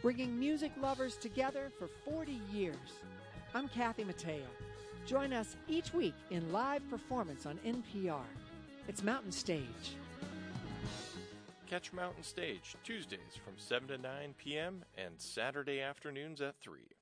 bringing music lovers together for 40 years. I'm Kathy Mateo. Join us each week in live performance on NPR. It's Mountain Stage. Catch Mountain Stage Tuesdays from 7 to 9 p.m. and Saturday afternoons at 3.